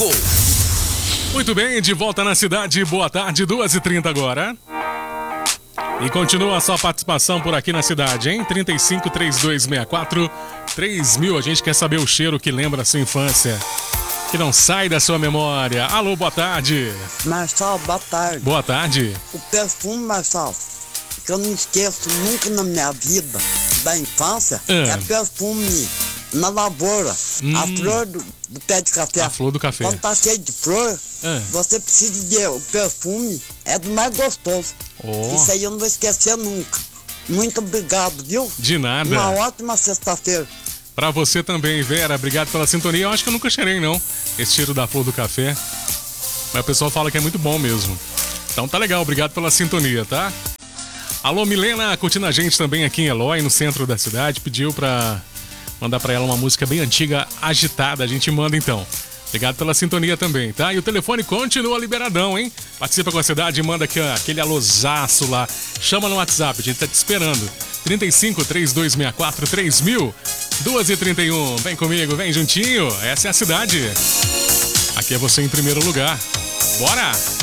Gol. Muito bem, de volta na cidade. Boa tarde, 2h30 agora. E continua a sua participação por aqui na cidade, hein? 35-3264-3000. A gente quer saber o cheiro que lembra a sua infância, que não sai da sua memória. Alô, boa tarde. Marçal, boa tarde. Boa tarde. O perfume, Marçal, que eu não esqueço nunca na minha vida da infância, é perfume na lavoura. A flor do pé de café. A flor do café. Quando tá cheio de flor, você precisa de o perfume, é do mais gostoso. Isso aí eu não vou esquecer nunca. Muito obrigado, viu? De nada. Uma ótima sexta-feira. Pra você também, Vera. Obrigado pela sintonia. Eu acho que eu nunca cheirei, não, esse cheiro da flor do café. Mas o pessoal fala que é muito bom mesmo. Então tá legal, obrigado pela sintonia, tá? Alô, Milena, curtindo a gente também aqui em Eloy, no centro da cidade. Pediu pra mandar pra ela uma música bem antiga, agitada. A gente manda então. Obrigado pela sintonia também, tá? E o telefone continua liberadão, hein? Participa com a cidade e manda aqui, ó, aquele alôzaço lá. Chama no WhatsApp, a gente tá te esperando. 35-3264-3000. 2h31. Vem comigo, vem juntinho. Essa é a cidade. Aqui é você em primeiro lugar. Bora!